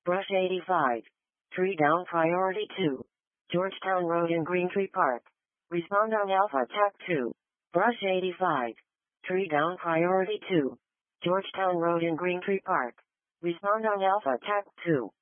Brush 85. Tree down priority 2. Georgetown Road in Greentree Park. Respond on Alpha TAC 2. Brush 85. Tree down priority 2. Georgetown Road in Greentree Park. Respond on Alpha TAC 2.